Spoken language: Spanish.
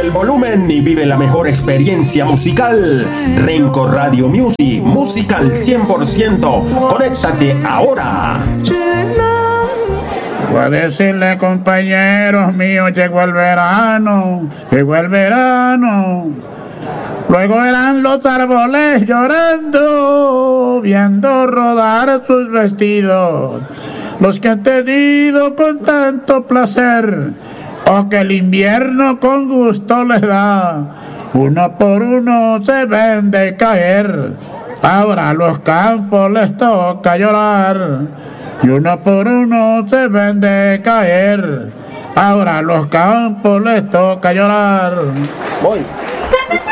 el volumen y vive la mejor experiencia musical. Renco Radio Music, música al 100%. Conéctate ahora. Voy a decirle, compañeros míos, llegó el verano, llegó el verano. Luego eran los árboles llorando, viendo rodar sus vestidos, los que han tenido con tanto placer, o que el invierno con gusto les da. Uno por uno se ven de caer, ahora a los campos les toca llorar. Y uno por uno se ven de caer, ahora a los campos les toca llorar. Voy.